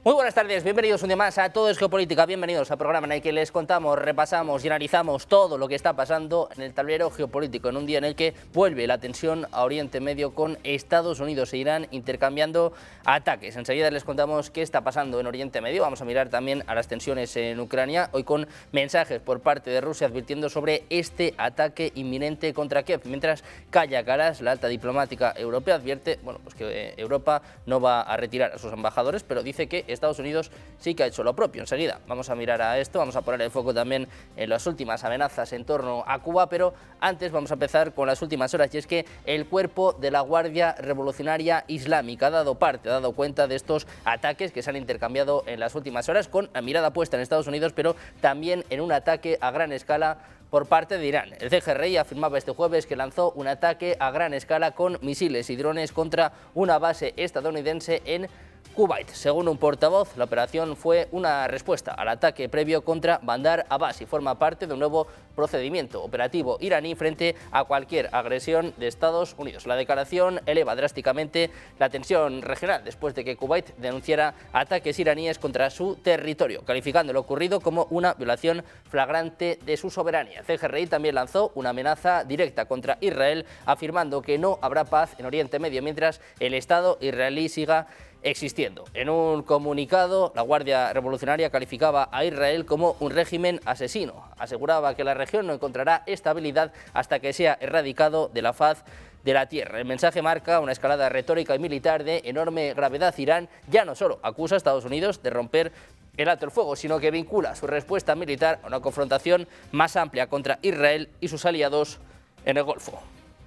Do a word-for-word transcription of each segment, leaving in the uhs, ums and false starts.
Muy buenas tardes, bienvenidos un día más a Todo es Geopolítica, bienvenidos al programa en el que les contamos, repasamos y analizamos todo lo que está pasando en el tablero geopolítico, en un día en el que vuelve la tensión a Oriente Medio con Estados Unidos e Irán intercambiando ataques. Enseguida les contamos qué está pasando en Oriente Medio, vamos a mirar también a las tensiones en Ucrania, hoy con mensajes por parte de Rusia advirtiendo sobre este ataque inminente contra Kiev, mientras Kaja Kallas, la alta diplomática europea, advierte bueno, pues que Europa no va a retirar a sus embajadores, pero dice que Estados Unidos sí que ha hecho lo propio. Enseguida vamos a mirar a esto, vamos a poner el foco también en las últimas amenazas en torno a Cuba, pero antes vamos a empezar con las últimas horas, y es que el cuerpo de la Guardia Revolucionaria Islámica ha dado parte, ha dado cuenta de estos ataques que se han intercambiado en las últimas horas, con la mirada puesta en Estados Unidos, pero también en un ataque a gran escala por parte de Irán. El C G R I afirmaba este jueves que lanzó un ataque a gran escala con misiles y drones contra una base estadounidense en Kuwait. Según un portavoz, la operación fue una respuesta al ataque previo contra Bandar Abbas y forma parte de un nuevo procedimiento operativo iraní frente a cualquier agresión de Estados Unidos. La declaración eleva drásticamente la tensión regional después de que Kuwait denunciara ataques iraníes contra su territorio, calificando lo ocurrido como una violación flagrante de su soberanía. El C G R I también lanzó una amenaza directa contra Israel, afirmando que no habrá paz en Oriente Medio mientras el Estado israelí siga existiendo. En un comunicado, la Guardia Revolucionaria calificaba a Israel como un régimen asesino. Aseguraba que la región no encontrará estabilidad hasta que sea erradicado de la faz de la tierra. El mensaje marca una escalada retórica y militar de enorme gravedad. Irán ya no solo acusa a Estados Unidos de romper el alto el fuego, sino que vincula su respuesta militar a una confrontación más amplia contra Israel y sus aliados en el Golfo.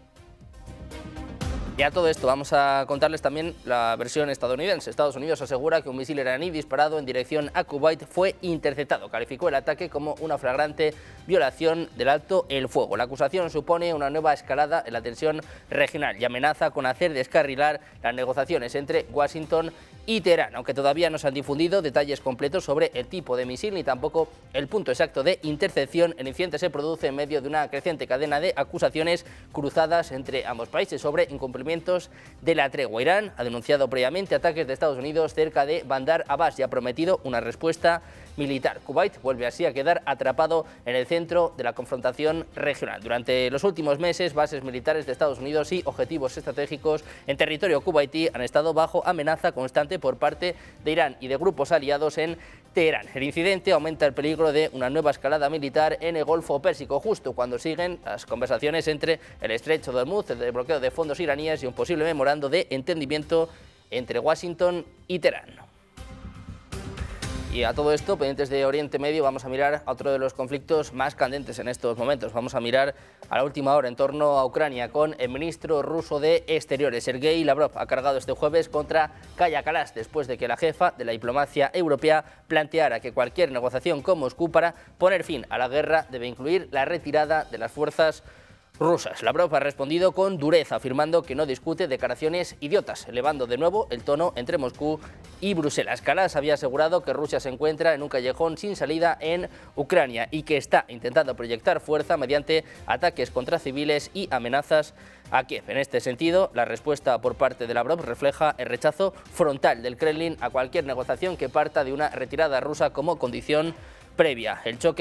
Y a todo esto vamos a contarles también la versión estadounidense. Estados Unidos asegura que un misil iraní disparado en dirección a Kuwait fue interceptado. Calificó el ataque como una flagrante violación del alto el fuego. La acusación supone una nueva escalada en la tensión regional y amenaza con hacer descarrilar las negociaciones entre Washington y Teherán, aunque todavía no se han difundido detalles completos sobre el tipo de misil ni tampoco el punto exacto de intercepción. El incidente se produce en medio de una creciente cadena de acusaciones cruzadas entre ambos países sobre incumplimientos de la tregua. Irán ha denunciado previamente ataques de Estados Unidos cerca de Bandar Abbas y ha prometido una respuesta militar. Kuwait vuelve así a quedar atrapado en el centro de la confrontación regional. Durante los últimos meses, bases militares de Estados Unidos y objetivos estratégicos en territorio kuwaití han estado bajo amenaza constante por parte de Irán y de grupos aliados en Teherán. El incidente aumenta el peligro de una nueva escalada militar en el Golfo Pérsico, justo cuando siguen las conversaciones entre el estrecho de Hormuz, el bloqueo de fondos iraníes y un posible memorando de entendimiento entre Washington y Teherán. Y a todo esto, pendientes de Oriente Medio, vamos a mirar a otro de los conflictos más candentes en estos momentos. Vamos a mirar a la última hora en torno a Ucrania con el ministro ruso de Exteriores, Sergei Lavrov. Ha cargado este jueves contra Kaja Kallas después de que la jefa de la diplomacia europea planteara que cualquier negociación con Moscú para poner fin a la guerra debe incluir la retirada de las fuerzas rusas. Lavrov ha respondido con dureza, afirmando que no discute declaraciones idiotas, elevando de nuevo el tono entre Moscú y Bruselas. Kallas había asegurado que Rusia se encuentra en un callejón sin salida en Ucrania y que está intentando proyectar fuerza mediante ataques contra civiles y amenazas a Kiev. En este sentido, la respuesta por parte de Lavrov refleja el rechazo frontal del Kremlin a cualquier negociación que parta de una retirada rusa como condición previa. El choque